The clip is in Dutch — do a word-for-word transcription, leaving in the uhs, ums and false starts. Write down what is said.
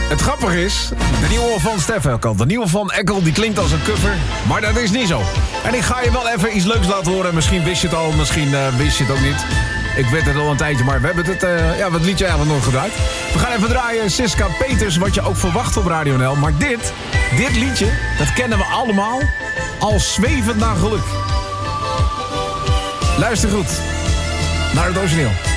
Het grappige is, de nieuwe van Stef Ekkel, de nieuwe van Ekkel, die klinkt als een cover, maar dat is niet zo. En ik ga je wel even iets leuks laten horen. Misschien wist je het al, misschien uh, wist je het ook niet. Ik weet het al een tijdje, maar we hebben het, uh, ja, het liedje eigenlijk nog gebruikt. We gaan even draaien Siska Peters, wat je ook verwacht op Radio N L. Maar dit, dit liedje, dat kennen we allemaal als Zwevend naar geluk. Luister goed naar het origineel.